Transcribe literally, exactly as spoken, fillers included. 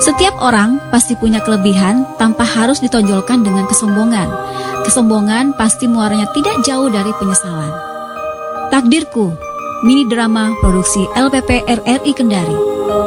Setiap orang pasti punya kelebihan tanpa harus ditonjolkan dengan kesombongan. Kesombongan pasti muaranya tidak jauh dari penyesalan. Takdirku, mini drama produksi L P P R R I Kendari.